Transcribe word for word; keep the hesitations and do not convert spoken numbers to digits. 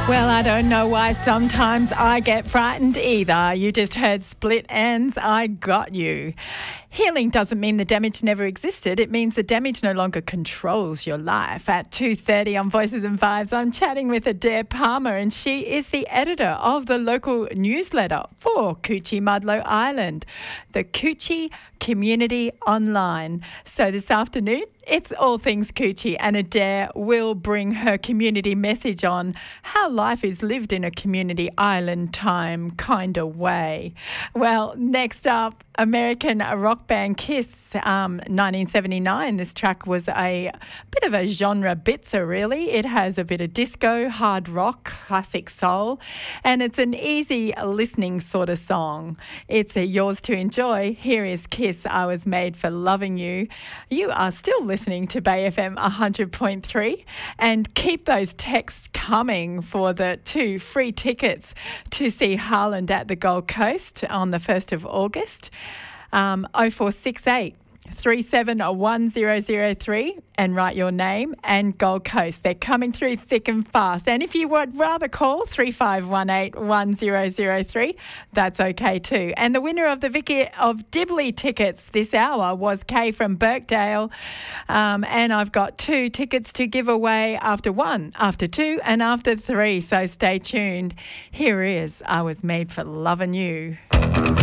Well, I don't know why sometimes I get frightened either. You just heard Split Enz, I Got You. Healing doesn't mean the damage never existed. It means the damage no longer controls your life. At two thirty on Voices and Vibes, I'm chatting with Adair Palmer, and she is the editor of the local newsletter for Coochie Mudlo Island, the Coochie Community Online. So this afternoon, it's all things Coochie, and Adair will bring her community message on how life is lived in a community island time kind of way. Well, next up, American rock band Kiss, um, nineteen seventy-nine. This track was a bit of a genre bitzer, really. It has a bit of disco, hard rock, classic soul, and it's an easy listening sort of song. It's a yours to enjoy. Here is Kiss, I Was Made for Loving You. You are still listening to Bay F M one hundred point three, and keep those texts coming for the two free tickets to see Haaland at the Gold Coast on the first of August. Um, oh four six eight, three seven one zero zero three and write your name and Gold Coast. They're coming through thick and fast. And if you would rather call three five one eight one zero zero three, that's okay too. And the winner of the Vicky of Dibley tickets this hour was Kay from Birkdale. Um, and I've got two tickets to give away after one, after two and after three. So stay tuned. Here is I Was Made for Loving You.